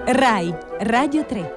Rai Radio 3.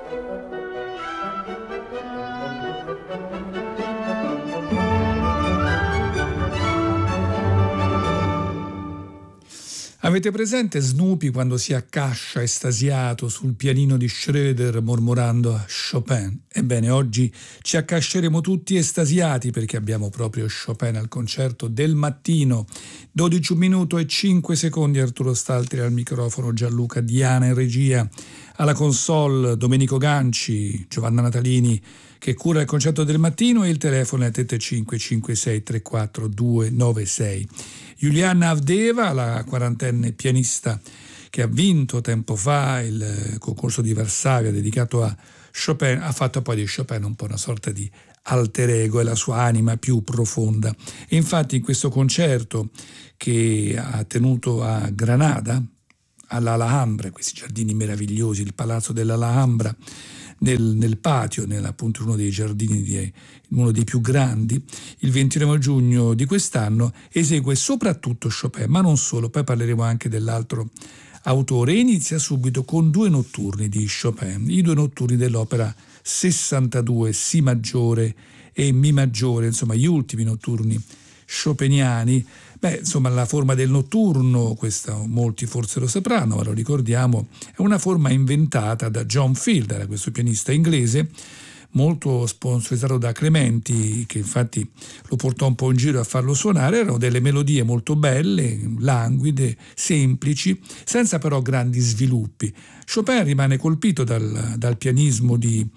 Avete presente Snoopy quando si accascia estasiato sul pianino di Schroeder mormorando a Chopin? Ebbene, oggi ci accasceremo tutti estasiati perché abbiamo proprio Chopin al concerto del mattino. 12 minuti e 5 secondi, Arturo Staltri al microfono, Gianluca Diana in regia, alla console Domenico Ganci, Giovanna Natalini che cura il concerto del mattino e il telefono è 35 56 34 296. Juliana Avdeva, la quarantenne pianista che ha vinto tempo fa il concorso di Varsavia dedicato a Chopin, ha fatto poi di Chopin un po' una sorta di alter ego e la sua anima più profonda. E infatti in questo concerto che ha tenuto a Granada, all'Alhambra, questi giardini meravigliosi, il palazzo dell'Alhambra, nel patio, appunto uno dei giardini, uno dei più grandi, il 29 giugno di quest'anno esegue soprattutto Chopin, ma non solo, poi parleremo anche dell'altro autore. E inizia subito con 2 notturni di Chopin, i 2 notturni dell'opera 62, Si maggiore e Mi maggiore, insomma gli ultimi notturni chopiniani. Insomma, la forma del notturno, questa molti forse lo sapranno, ma lo ricordiamo, è una forma inventata da John Field, era questo pianista inglese, molto sponsorizzato da Clementi, che infatti lo portò un po' in giro a farlo suonare. Erano delle melodie molto belle, languide, semplici, senza però grandi sviluppi. Chopin rimane colpito dal pianismo di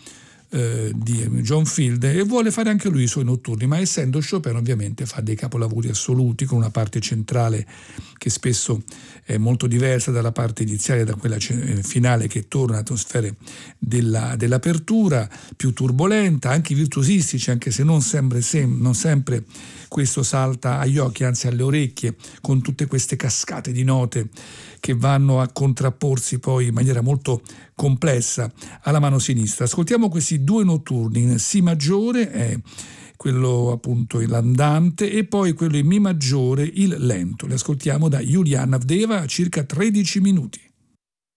John Field e vuole fare anche lui i suoi notturni, ma essendo Chopin ovviamente fa dei capolavori assoluti con una parte centrale che spesso è molto diversa dalla parte iniziale, da quella finale che torna all'atmosfere dell'apertura, più turbolenta, anche virtuosistici, anche se non sempre questo salta agli occhi, anzi alle orecchie, con tutte queste cascate di note che vanno a contrapporsi poi in maniera molto complessa alla mano sinistra. Ascoltiamo questi 2 notturni in Si maggiore, è quello appunto l'andante, e poi quello in Mi maggiore, il lento. Li ascoltiamo da Juliana Avdeva a circa 13 minuti.